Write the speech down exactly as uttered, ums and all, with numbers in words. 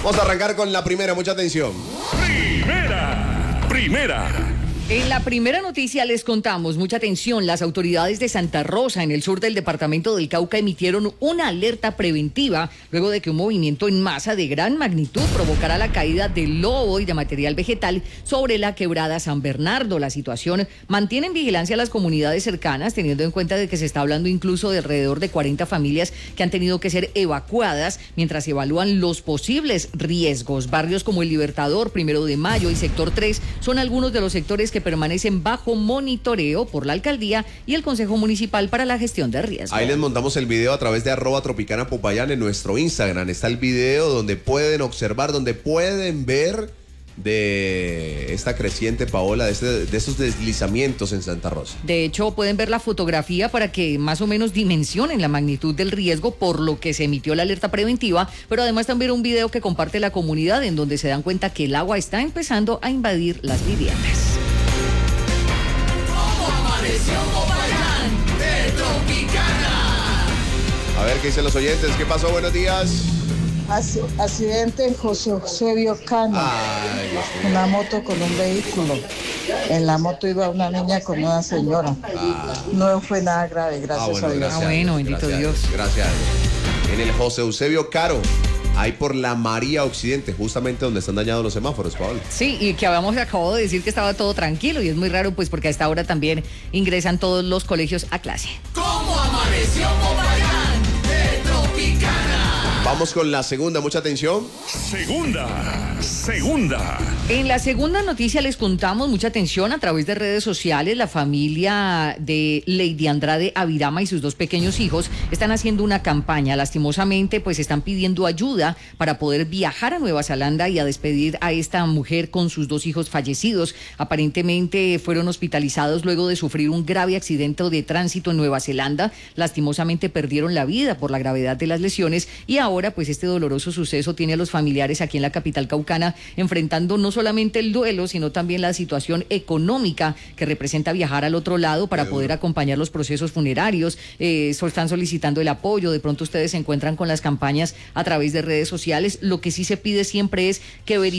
Vamos a arrancar con la primera, mucha atención. Primera, primera. En la primera noticia les contamos, mucha atención, las autoridades de Santa Rosa, en el sur del departamento del Cauca, emitieron una alerta preventiva luego de que un movimiento en masa de gran magnitud provocara la caída de lodo y de material vegetal sobre la quebrada San Bernardo. La situación mantiene en vigilancia a las comunidades cercanas, teniendo en cuenta de que se está hablando incluso de alrededor de cuarenta familias que han tenido que ser evacuadas mientras evalúan los posibles riesgos. Barrios como El Libertador, Primero de Mayo y Sector tres son algunos de los sectores que permanecen bajo monitoreo por la alcaldía y el Consejo Municipal para la gestión de riesgo. Ahí les montamos el video a través de arroba tropicana Popayán en nuestro Instagram. Está el video donde pueden observar, donde pueden ver de esta creciente, Paola, de, este, de estos deslizamientos en Santa Rosa. De hecho, pueden ver la fotografía para que más o menos dimensionen la magnitud del riesgo, por lo que se emitió la alerta preventiva, pero además también un video que comparte la comunidad en donde se dan cuenta que el agua está empezando a invadir las viviendas. A ver qué dicen los oyentes. ¿Qué pasó? Buenos días. Accidente en José Eusebio Cano. Ay, Dios mío. Una moto con un vehículo. En la moto iba una niña con una señora. Ah. No fue nada grave, gracias Ah, bueno, a Dios. gracias Ah, bueno, bendito gracias, Dios. Gracias. En el José Eusebio Caro, ahí por la María Occidente, justamente donde están dañados los semáforos, Paola. Sí, y que habíamos acabado de decir que estaba todo tranquilo y es muy raro pues porque a esta hora también ingresan todos los colegios a clase. ¿Cómo amaneció Popayán de Tropicana? Vamos con la segunda, mucha atención. Segunda, segunda. En la segunda noticia les contamos, mucha atención, a través de redes sociales, la familia de Lady Andrade Avirama y sus dos pequeños hijos están haciendo una campaña. Lastimosamente, pues están pidiendo ayuda para poder viajar a Nueva Zelanda y a despedir a esta mujer con sus dos hijos fallecidos. Aparentemente fueron hospitalizados luego de sufrir un grave accidente de tránsito en Nueva Zelanda. Lastimosamente perdieron la vida por la gravedad de las lesiones y ahora pues este doloroso suceso tiene a los familiares aquí en la capital caucana enfrentando no solamente el duelo, sino también la situación económica que representa viajar al otro lado para poder acompañar los procesos funerarios. Eh, están solicitando el apoyo, de pronto ustedes se encuentran con las campañas a través de redes sociales. Lo que sí se pide siempre es que verifiquen